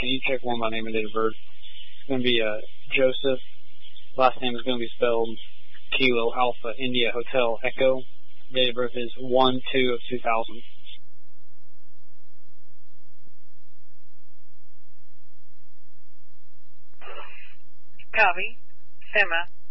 can you check one by name and date of birth? It's going to be Joseph. Last name is going to be spelled Kilo Alpha India Hotel Echo. Date of birth is 1/2/2000. Copy. Stand by.